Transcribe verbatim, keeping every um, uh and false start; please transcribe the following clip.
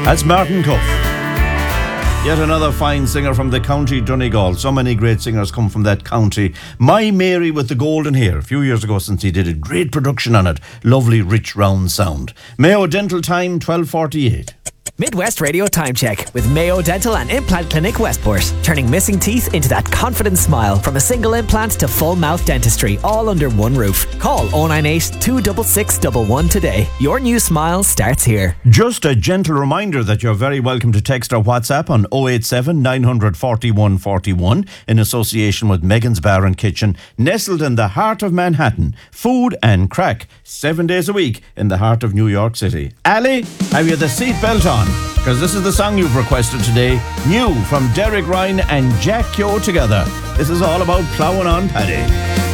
That's Martin Cuff. Yet another fine singer from the county Donegal. So many great singers come from that county. My Mary with the golden hair. A few years ago since he did a great production on it. Lovely, rich, round sound. Mayo Dental Time, twelve forty-eight. Midwest Radio Time Check with Mayo Dental and Implant Clinic Westport. Turning missing teeth into that confident smile. From a single implant to full mouth dentistry, all under one roof. Call oh nine eight, two six six one one today. Your new smile starts here. Just a gentle reminder that you're very welcome to text or WhatsApp on oh eight seven, nine four one, four one in association with Megan's Bar and Kitchen, nestled in the heart of Manhattan. Food and crack, seven days a week in the heart of New York City. Ali, have you the seatbelt on? Because this is the song you've requested today. New from Derek Ryan and Jack Kyo together. This is all about ploughing on paddy.